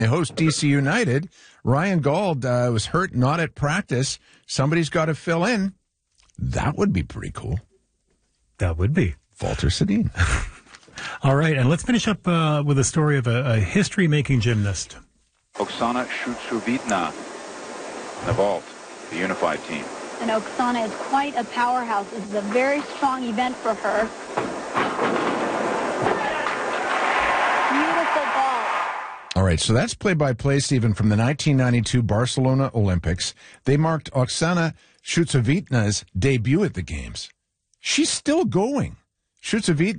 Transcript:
They host DC United. Ryan Gauld was hurt, not at practice. Somebody's got to fill in. That would be pretty cool. That would be. Walter Sedin. All right, and let's finish up with a story of a history-making gymnast. Oksana Shutsuvitna, the vault, the unified team. And Oksana is quite a powerhouse. This is a very strong event for her. Beautiful vault. All right, so that's play-by-play, Stephen, from the 1992 Barcelona Olympics. They marked Oksana Shutsuvitna's debut at the Games. She's still going. Shutsuvitna